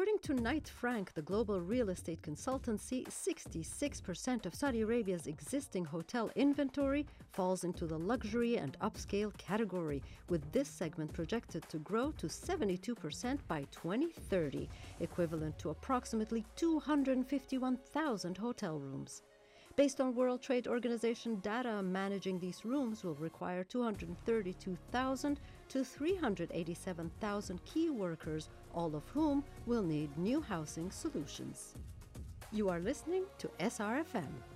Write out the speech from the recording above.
According to Knight Frank, the global real estate consultancy, 66% of Saudi Arabia's existing hotel inventory falls into the luxury and upscale category, with this segment projected to grow to 72% by 2030, equivalent to approximately 251,000 hotel rooms. Based on World Trade Organization data, managing these rooms will require 232,000 to 387,000 key workers, all of whom will need new housing solutions. You are listening to SRFM.